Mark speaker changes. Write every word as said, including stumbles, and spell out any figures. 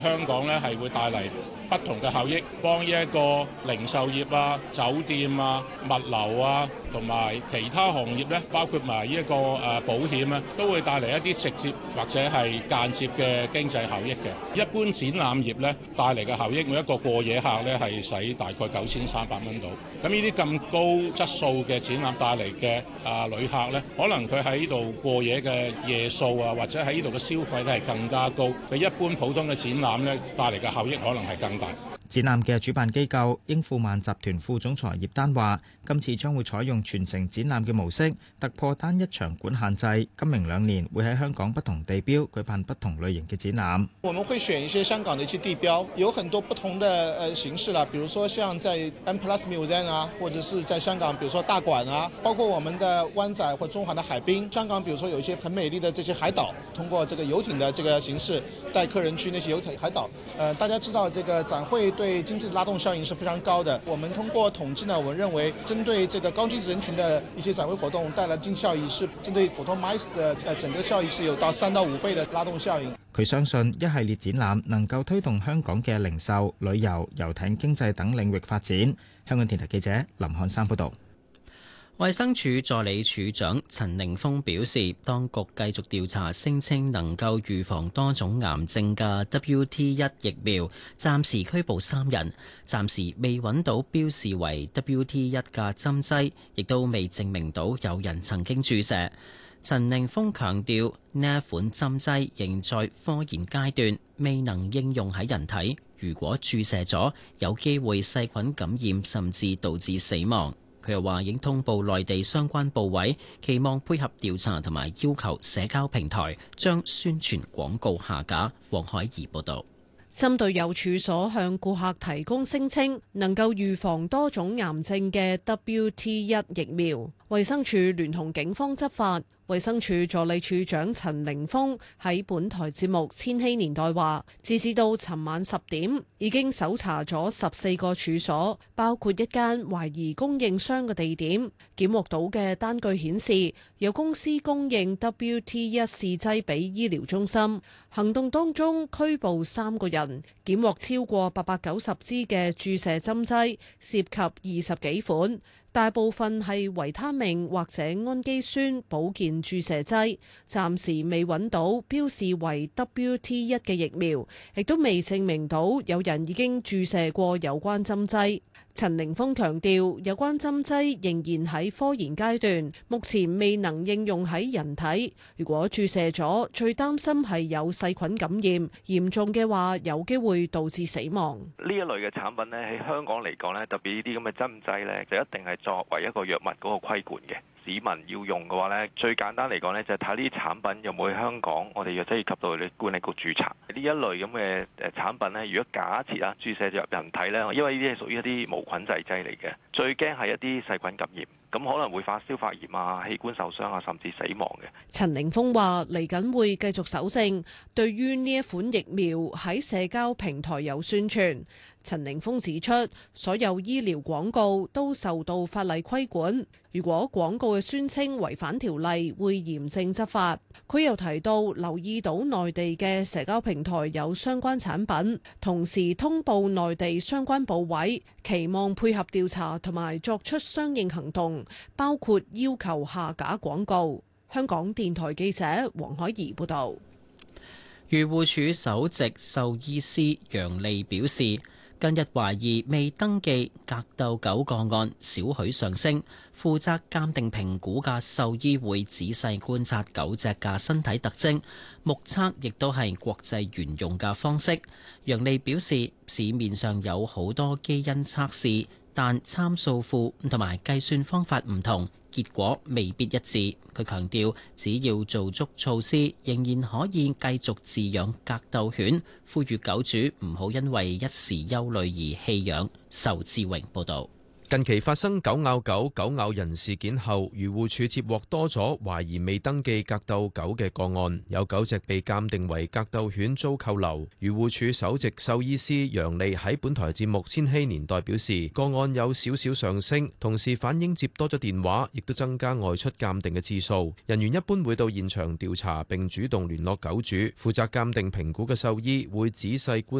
Speaker 1: 香港咧係會帶嚟不同嘅效益，幫呢一個零售業啊、酒店啊、物流啊同埋其他行業咧，包括埋呢一個誒保險咧，都會帶嚟一啲直接或者係間接嘅經濟效益嘅。一般展覽業咧帶嚟嘅效益，每一個過夜客咧係使大概九千三百蚊到。咁呢啲咁高質素嘅展覽帶嚟嘅啊旅客咧，可能佢喺呢度過夜嘅夜數啊，或者喺呢度嘅消費咧係更加高，比一般普通嘅展覽咧帶嚟嘅效益可能係更大。
Speaker 2: 展覽嘅主辦機構英富萬集團副總裁葉丹話，今次將會採用全程展覽嘅模式，突破單一場館限制。今明兩年會喺香港不同地標舉辦不同類型嘅展覽。
Speaker 3: 我們會選一些香港的一些地標，有很多不同的呃形式啦，比如說像在 M Plus Museum 啊，或者是在香港，比如說大館啊，包括我們的灣仔或中環的海濱。香港比如說有一些很美麗的這些海島，通過這個遊艇的這個形式帶客人去那些遊艇海島。呃，大家知道這個展會對經濟的拉動效應是非常高的。我們通過統計呢，我們認為針對這個高經濟人群的一些展會活動帶來經濟效益，是針對普通 M I C E 的呃整個效益是有到三到五倍的拉動效應。
Speaker 2: 佢相信一系列展覽能夠推動香港嘅零售、旅遊、遊艇經濟等領域發展。香港電台記者林漢山報導。
Speaker 4: 衛生署助理署長陳寧峰表示，當局繼續調查聲稱能夠預防多種癌症嘅 W T 一 疫苗，暫時拘捕三人，暫時未揾到標示為 W T 一 嘅針劑，亦都未證明到有人曾經注射。陳寧峰強調，呢一款針劑仍在科研階段，未能應用喺人體。如果注射咗，有機會細菌感染，甚至導致死亡。佢又話已經通報內地相關部委，期望配合調查同埋要求社交平台將宣傳廣告下架。黃海怡報導。
Speaker 5: 針對有處所向顧客提供聲稱能夠預防多種癌症嘅 W T 一 疫苗，衛生署聯同警方執法。衛生署助理署長陳凌峰喺本台節目《千禧年代》話，截至到尋晚十點，已經搜查咗十四個處所，包括一間懷疑供應商嘅地點。檢獲到嘅單據顯示，有公司供應 W T 一 試劑俾醫療中心。行動當中拘捕三個人，檢獲超過八百九十支嘅注射針劑，涉及二十幾款。大部分係維他命或者氨基酸保健注射劑，暫時未揾到標示為 W T 一 嘅疫苗，亦都未證明到有人已經注射過有關針劑。陳凌峰強調，有關針劑仍然喺科研階段，目前未能應用喺人體。如果注射咗，最擔心係有細菌感染，嚴重嘅話有機會導致死亡。
Speaker 6: 呢一類嘅產品咧，喺香港嚟講咧，特別呢啲咁嘅針劑咧，就一定係作為一個藥物嗰個規管嘅。市民要用嘅話咧，最簡單嚟講咧，就係睇呢啲產品有冇喺香港我哋藥劑業及到你管理局註冊。呢一類咁嘅誒產品咧，如果假設啊注射入人體咧，因為呢啲係屬於一啲無菌製劑嚟嘅，最驚係一啲細菌感染，咁可能會發燒發炎啊、器官受傷啊，甚至死亡嘅。
Speaker 5: 陳凌峰話：嚟緊會繼續搜證，對於呢一款疫苗喺社交平台有宣傳。陳凌峰指出，所有醫療廣告都受到法例規管，如果廣告嘅宣稱違反條例，會嚴正執法。佢又提到，留意到內地嘅社交平台有相關產品，同時通報內地相關部委，期望配合調查同埋作出相應行動，包括要求下架廣告。香港電台記者黃海怡報導。
Speaker 4: 漁護署首席獸醫師楊利表示，近日懷疑未登記格鬥狗個案少許上升，負責鑑定評估嘅獸醫會仔細觀察狗隻嘅身體特徵，目測亦都係國際沿用嘅方式。楊利表示，市面上有好多基因測試，但參數庫同埋計算方法唔同，結果未必一致。佢強調，只要做足措施，仍然可以繼續飼養格鬥犬，呼籲狗主唔好因為一時憂慮而棄養。仇志榮報導。
Speaker 7: 近期發生狗咬狗、狗咬人事件後，漁護署接獲多咗懷疑未登記格鬥狗嘅個案，有狗隻被鑑定為格鬥犬遭扣留。漁護署首席獸醫師楊利喺本台節目《千禧年代》表示，個案有少少上升，同時反映接多咗電話，亦都增加外出鑑定嘅次數。人員一般會到現場調查並主動聯絡狗主，負責鑑定評估嘅獸醫會仔細觀